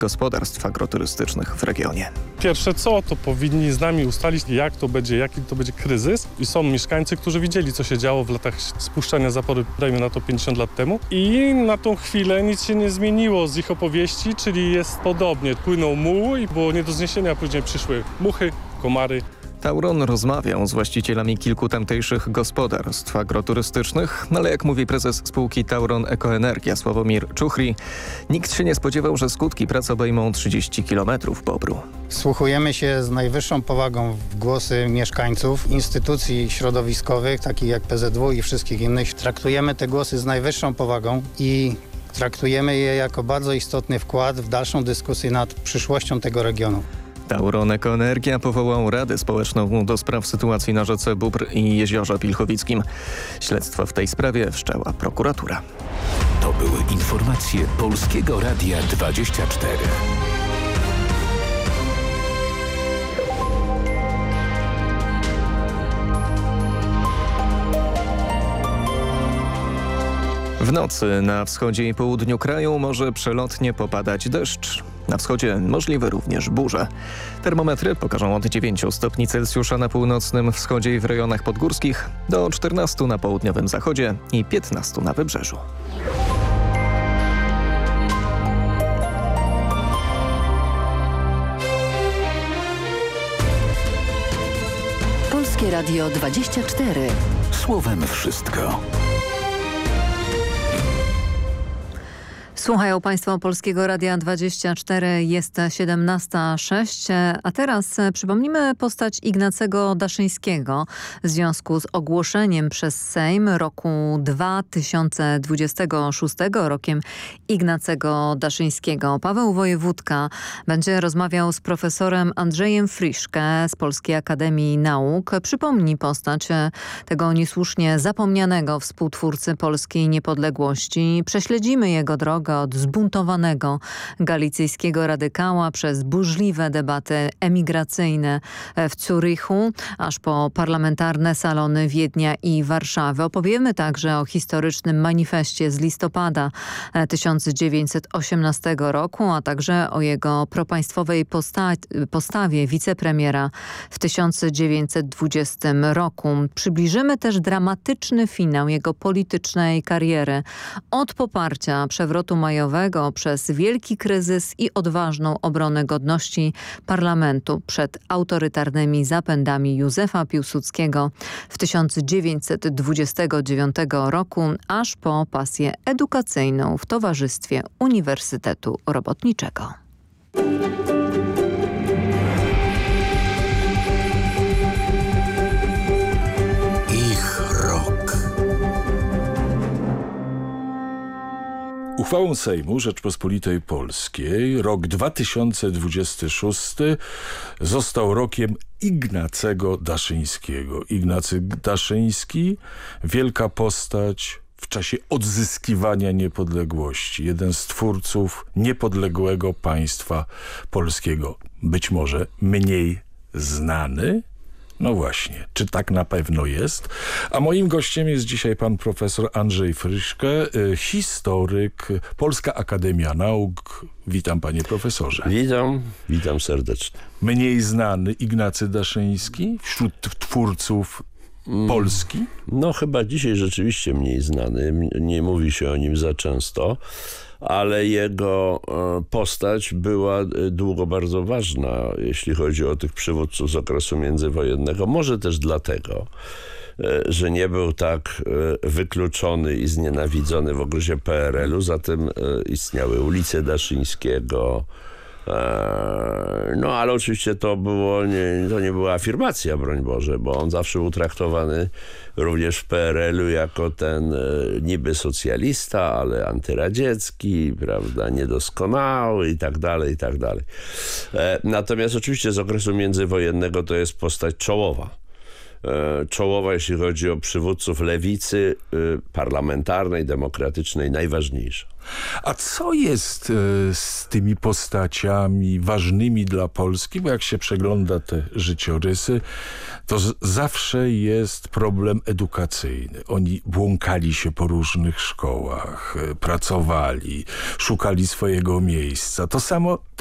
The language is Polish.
gospodarstw agroturystycznych w regionie. Pierwsze co, to powinni z nami ustalić, jaki to będzie kryzys. I są mieszkańcy, którzy widzieli, co się działo w latach spuszczania zapory, dajmy na to 50 lat temu. I na tą chwilę nic się nie zmieniło z ich opowieści, czyli jest podobnie. Płynął muł i było nie do zniesienia, później przyszły muchy, komary. Tauron rozmawiał z właścicielami kilku tamtejszych gospodarstw agroturystycznych, ale jak mówi prezes spółki Tauron Ekoenergia Sławomir Czuchry, nikt się nie spodziewał, że skutki prac obejmą 30 km Bobru. Wsłuchujemy się z najwyższą powagą w głosy mieszkańców, instytucji środowiskowych, takich jak PZW i wszystkich innych. Traktujemy te głosy z najwyższą powagą i traktujemy je jako bardzo istotny wkład w dalszą dyskusję nad przyszłością tego regionu. Tauron Ekoenergia powołał Radę Społeczną do spraw sytuacji na rzece Bóbr i Jeziorze Pilchowickim. Śledztwo w tej sprawie wszczęła prokuratura. To były informacje Polskiego Radia 24. W nocy na wschodzie i południu kraju może przelotnie popadać deszcz. Na wschodzie możliwe również burze. Termometry pokażą od 9 stopni Celsjusza na północnym wschodzie i w rejonach podgórskich, do 14 na południowym zachodzie i 15 na wybrzeżu. Polskie Radio 24. Słowem wszystko. Słuchają Państwo Polskiego Radia 24, jest 17:06, a teraz przypomnimy postać Ignacego Daszyńskiego w związku z ogłoszeniem przez Sejm roku 2026 rokiem Ignacego Daszyńskiego. Paweł Wojewódka będzie rozmawiał z profesorem Andrzejem Friszke z Polskiej Akademii Nauk. Przypomni postać tego niesłusznie zapomnianego współtwórcy polskiej niepodległości. Prześledzimy jego drogę od zbuntowanego galicyjskiego radykała przez burzliwe debaty emigracyjne w Zurychu, aż po parlamentarne salony Wiednia i Warszawy. Opowiemy także o historycznym manifestie z listopada 1918 roku, a także o jego propaństwowej postawie wicepremiera w 1920 roku. Przybliżymy też dramatyczny finał jego politycznej kariery. Od poparcia przewrotu majowego przez wielki kryzys i odważną obronę godności parlamentu przed autorytarnymi zapędami Józefa Piłsudskiego w 1929 roku, aż po pasję edukacyjną w towarzystwie Uniwersytetu Robotniczego. Uchwałą Sejmu Rzeczpospolitej Polskiej rok 2026 został rokiem Ignacego Daszyńskiego. Ignacy Daszyński, wielka postać w czasie odzyskiwania niepodległości. Jeden z twórców niepodległego państwa polskiego. Być może mniej znany. No właśnie, czy tak na pewno jest? A moim gościem jest dzisiaj pan profesor Andrzej Friszke, historyk, Polska Akademia Nauk. Witam, panie profesorze. Witam serdecznie. Mniej znany Ignacy Daszyński wśród twórców Polski? No chyba dzisiaj rzeczywiście mniej znany, nie mówi się o nim za często, ale jego postać była długo bardzo ważna, jeśli chodzi o tych przywódców z okresu międzywojennego. Może też dlatego, że nie był tak wykluczony i znienawidzony w okresie PRL-u, zatem istniały ulice Daszyńskiego. No ale oczywiście to nie była afirmacja, broń Boże, bo on zawsze był traktowany również w PRL-u jako ten niby socjalista, ale antyradziecki, prawda, niedoskonały i tak dalej, i tak dalej. Natomiast oczywiście z okresu międzywojennego to jest postać czołowa. czołowa, jeśli chodzi o przywódców lewicy parlamentarnej, demokratycznej, najważniejsza. A co jest z tymi postaciami ważnymi dla Polski? Bo jak się przegląda te życiorysy, to zawsze jest problem edukacyjny. Oni błąkali się po różnych szkołach, pracowali, szukali swojego miejsca. To samo